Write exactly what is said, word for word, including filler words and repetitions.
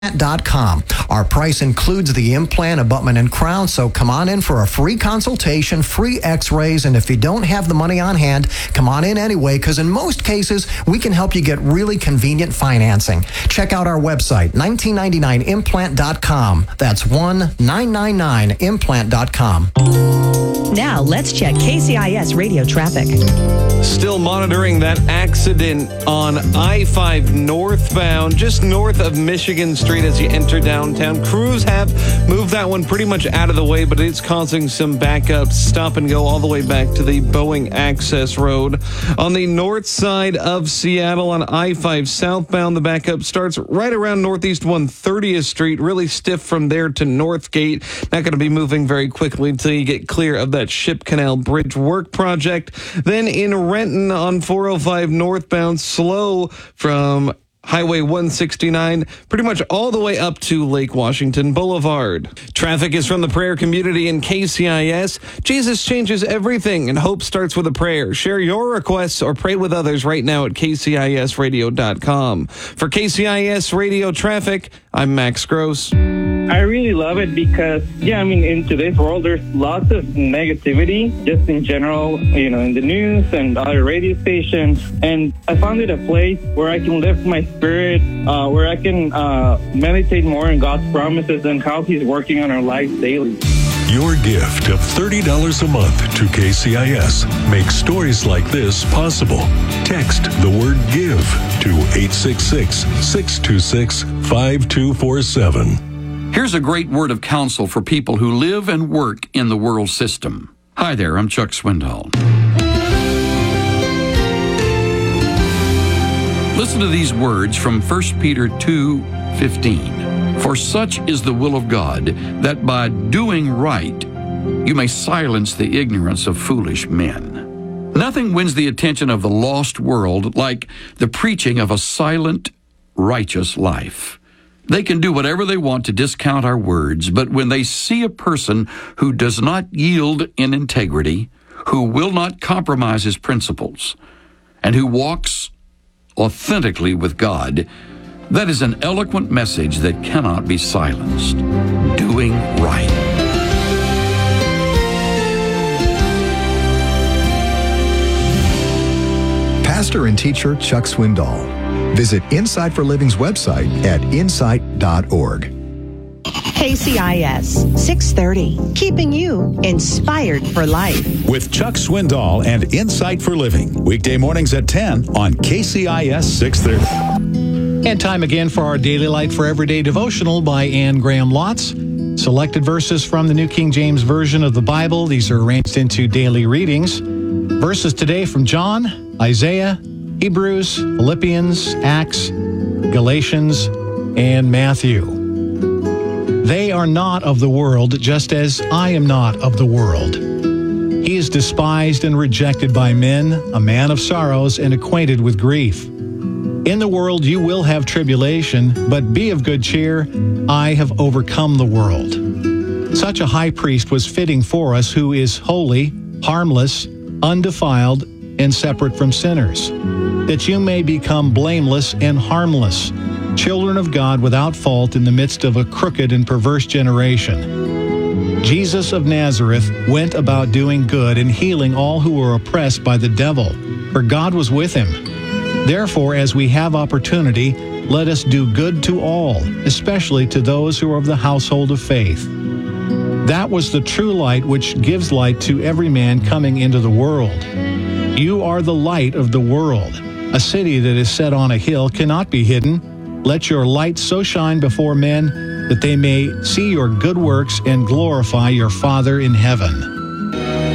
dot com. Our price includes the implant, abutment, and crown, so come on in for a free consultation, free x-rays, and if you don't have the money on hand, come on in anyway, because in most cases, we can help you get really convenient financing. Check out our website, nineteen ninety-nine implant dot com. That's one nine nine nine implant dot com. Now, let's check K C I S radio traffic. Still monitoring that accident on I five northbound, just north of Michigan Street as you enter downtown. Crews have moved that one pretty much out of the way, but it's causing some backups. Stop and go all the way back to the Boeing Access Road. On the north side of Seattle on I five southbound, the backup starts right around Northeast one hundred thirtieth Street, really stiff from there to Northgate. Not going to be moving very quickly until you get clear of that Ship Canal Bridge work project. Then in Renton on four oh five northbound, slow from Highway one sixty-nine, pretty much all the way up to Lake Washington Boulevard. Traffic is from the prayer community in K C I S. Jesus changes everything, and hope starts with a prayer. Share your requests or pray with others right now at K C I S radio dot com. For K C I S Radio Traffic, I'm Max Gross. I really love it because, yeah, I mean, in today's world, there's lots of negativity, just in general, you know, in the news and other radio stations. And I found it a place where I can lift my spirit, uh, where I can uh, meditate more on God's promises and how He's working on our lives daily. Your gift of thirty dollars a month to K C I S makes stories like this possible. Text the word GIVE to eight six six, six two six, five two four seven. Here's a great word of counsel for people who live and work in the world system. Hi there, I'm Chuck Swindoll. Listen to these words from First Peter two fifteen. For such is the will of God, that by doing right, you may silence the ignorance of foolish men. Nothing wins the attention of the lost world like the preaching of a silent, righteous life. They can do whatever they want to discount our words, but when they see a person who does not yield in integrity, who will not compromise his principles, and who walks authentically with God, that is an eloquent message that cannot be silenced. Doing right. Pastor and teacher Chuck Swindoll. Visit Insight for Living's website at insight dot org. K C I S six thirty, keeping you inspired for life. With Chuck Swindoll and Insight for Living, weekday mornings at ten on K C I S six thirty. And time again for our Daily Light for Everyday devotional by Anne Graham Lotz. Selected verses from the New King James Version of the Bible. These are arranged into daily readings. Verses today from John, Isaiah, Hebrews, Philippians, Acts, Galatians, and Matthew. They are not of the world, just as I am not of the world. He is despised and rejected by men, a man of sorrows and acquainted with grief. In the world you will have tribulation, but be of good cheer. I have overcome the world. Such a high priest was fitting for us, who is holy, harmless, undefiled, and separate from sinners, that you may become blameless and harmless, children of God without fault in the midst of a crooked and perverse generation. Jesus of Nazareth went about doing good and healing all who were oppressed by the devil, for God was with him. Therefore, as we have opportunity, let us do good to all, especially to those who are of the household of faith. That was the true light which gives light to every man coming into the world. You are the light of the world. A city that is set on a hill cannot be hidden. Let your light so shine before men that they may see your good works and glorify your Father in heaven.